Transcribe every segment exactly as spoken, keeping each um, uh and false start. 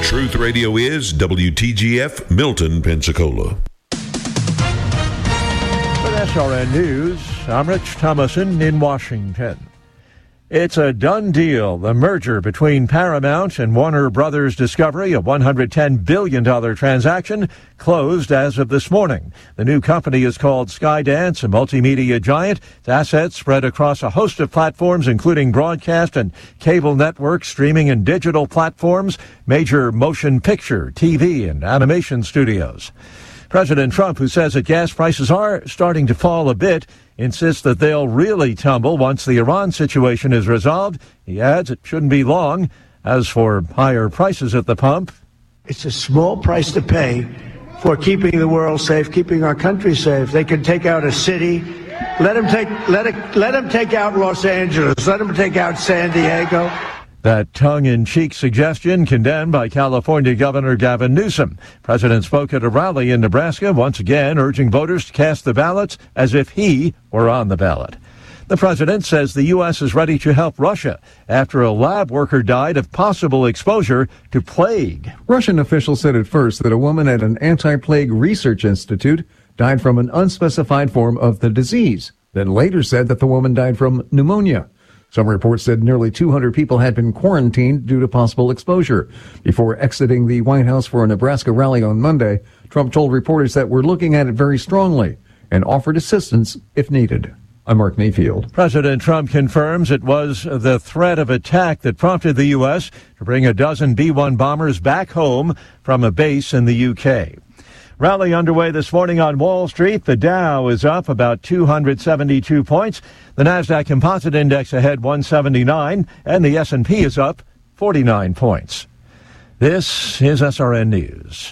Truth Radio is W T G F Milton, Pensacola. With S R N News, I'm Rich Thomason in Washington. It's a done deal. The merger between Paramount and Warner Brothers Discovery, a one hundred ten billion dollars transaction, closed as of this morning. The new company is called Skydance, a multimedia giant. Its assets spread across a host of platforms, including broadcast and cable networks, streaming and digital platforms, major motion picture, T V, and animation studios. President Trump, who says that gas prices are starting to fall a bit, insists that they'll really tumble once the Iran situation is resolved. He adds it shouldn't be long. As for higher prices at the pump, it's a small price to pay for keeping the world safe, keeping our country safe. They can take out a city. Let them take, let it, let them take out Los Angeles. Let them take out San Diego. That tongue-in-cheek suggestion condemned by California Governor Gavin Newsom. President spoke at a rally in Nebraska, once again urging voters to cast the ballots as if he were on the ballot. The president says the U S is ready to help Russia after a lab worker died of possible exposure to plague. Russian officials said at first that a woman at an anti-plague research institute died from an unspecified form of the disease, then later said that the woman died from pneumonia. Some reports said nearly two hundred people had been quarantined due to possible exposure. Before exiting the White House for a Nebraska rally on Monday, Trump told reporters that we're looking at it very strongly and offered assistance if needed. I'm Mark Mayfield. President Trump confirms it was the threat of attack that prompted the U S to bring a dozen B one bombers back home from a base in the U K. Rally underway this morning on Wall Street. The Dow is up about two hundred seventy-two points. The Nasdaq Composite Index ahead one seventy-nine, and the S and P is up forty-nine points. This is S R N News.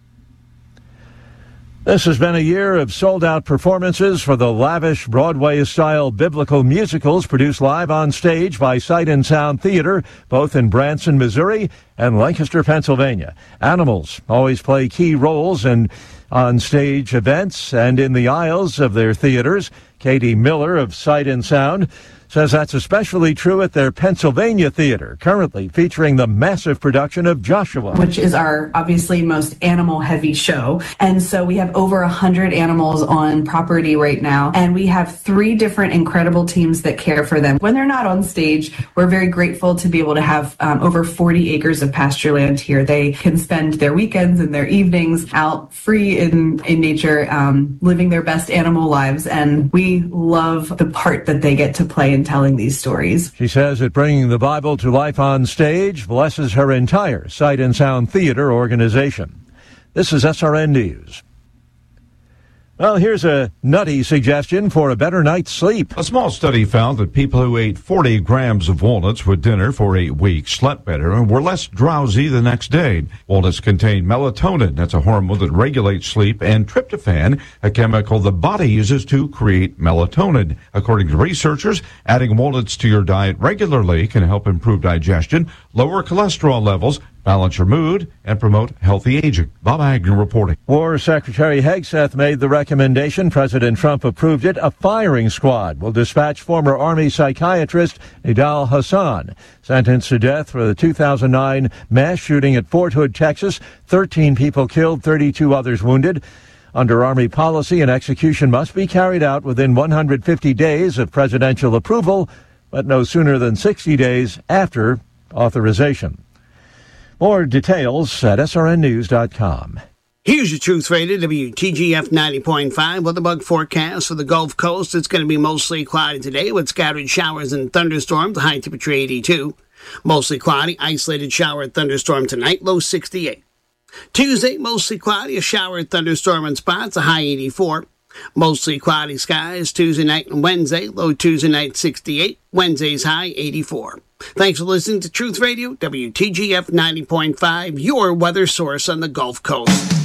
This has been a year of sold-out performances for the lavish Broadway-style biblical musicals produced live on stage by Sight and Sound Theater, both in Branson, Missouri and Lancaster, Pennsylvania. Animals always play key roles in on-stage events and in the aisles of their theaters. Katie Miller of Sight and Sound says that's especially true at their Pennsylvania theater, currently featuring the massive production of Joshua, which is our obviously most animal-heavy show. And so we have over one hundred animals on property right now, and we have three different incredible teams that care for them. When they're not on stage, we're very grateful to be able to have um, over forty acres of pasture land here. They can spend their weekends and their evenings out free in, in nature, um, living their best animal lives, and we love the part that they get to play in telling these stories. She says that bringing the Bible to life on stage blesses her entire Sight and Sound Theater organization. This is S R N News. Well, here's a nutty suggestion for a better night's sleep. A small study found that people who ate forty grams of walnuts with dinner for eight weeks slept better and were less drowsy the next day. Walnuts contain melatonin, that's a hormone that regulates sleep, and tryptophan, a chemical the body uses to create melatonin. According to researchers, adding walnuts to your diet regularly can help improve digestion, lower cholesterol levels, balance your mood, and promote healthy aging. Bob Agnew reporting. War Secretary Hegseth made the recommendation. President Trump approved it. A firing squad will dispatch former Army psychiatrist Nidal Hasan, sentenced to death for the two thousand nine mass shooting at Fort Hood, Texas. thirteen people killed, thirty-two others wounded. Under Army policy, an execution must be carried out within one hundred fifty days of presidential approval, but no sooner than sixty days after authorization. More details at S R N news dot com. Here's your Truth Radio, W T G F ninety point five. Weather bug forecast for the Gulf Coast. It's going to be mostly cloudy today with scattered showers and thunderstorms. High temperature eighty-two. Mostly cloudy, isolated shower and thunderstorm tonight. Low sixty-eight. Tuesday, mostly cloudy, a shower and thunderstorm in spots. A high eighty-four. Mostly cloudy skies Tuesday night and Wednesday. Low Tuesday night sixty-eight. Wednesday's high eighty-four. Thanks for listening to Truth Radio, W T G F ninety point five, your weather source on the Gulf Coast.